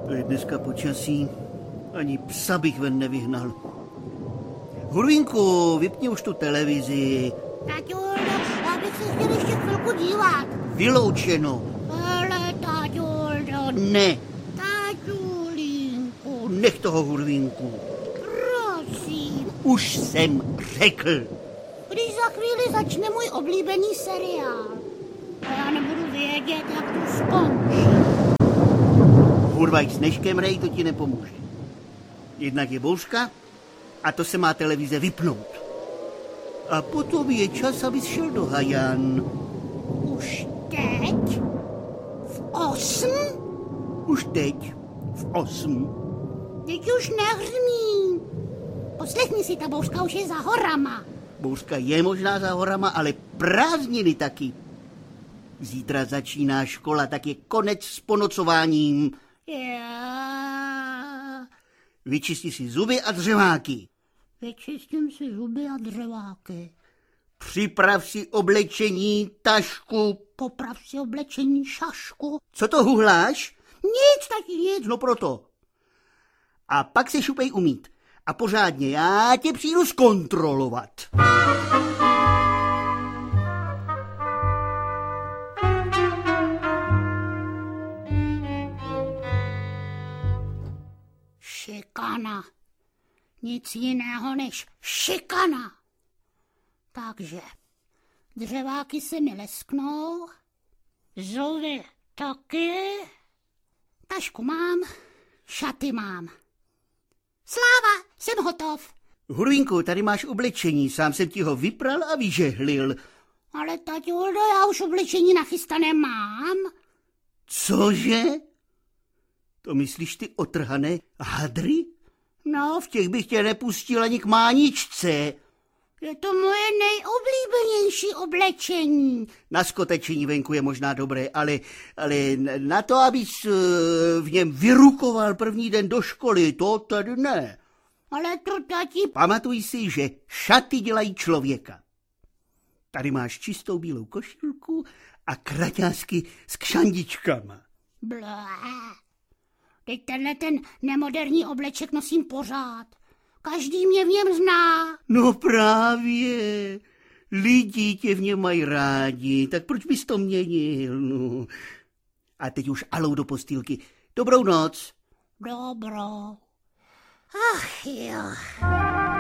Dneska počasí ani psa bych ven nevyhnal. Hurvínku, vypni už tu televizi. Taťuldo, já bych se chtěl ještě chvilku dívat. Vyloučeno. Ale taťuldo. Ne. Taťulínku. Nech toho, Hurvínku. Prosím. Už jsem řekl. Když za chvíli začne můj oblíbený seriál. A já nebudu vědět, jak to skončí. Hurvaj s Neškem, Rej, to ti nepomůže. Jednak je bouřka a to se má televize vypnout. A potom je čas, abys šel do Hajan. Už teď? V 8? Už teď. V 8. Teď už nehřmí. Poslechni si, ta bouřka už je za horama. Bouřka je možná za horama, ale prázdniny taky. Zítra začíná škola, tak je konec s ponocováním. Vyčisti si zuby a dřeváky. Vyčistím si zuby a dřeváky. Připrav si oblečení, tašku. Poprav si oblečení, šašku. Co to huhláš? Nic, taky nic. No proto. A pak se šupej umýt. A pořádně, já tě přijdu zkontrolovat. Šikana. Nic jiného než šikana. Takže dřeváky se mi lesknou, zuby taky, tašku mám, šaty mám. Sláva, jsem hotov. Hurvínku, tady máš oblečení, sám jsem ti ho vypral a vyžehlil. Ale taťuldo, já už oblečení nachystané mám. Cože? To myslíš ty otrhané hadry? No, v těch bych tě nepustil ani k máničce. Je to moje nejoblíbenější oblečení. Na skotečení venku je možná dobré, ale na to, abys v něm vyrukoval první den do školy, to tady ne. Ale to, tati... Pamatuj si, že šaty dělají člověka. Tady máš čistou bílou košilku a kraťásky s kšandičkama. Blé. Teď tenhle ten nemoderní obleček nosím pořád. Každý mě v něm zná. No právě. Lidi tě v něm mají rádi, tak proč bys to měnil? No. A teď už alou do postýlky. Dobrou noc. Dobrou. Ach jo.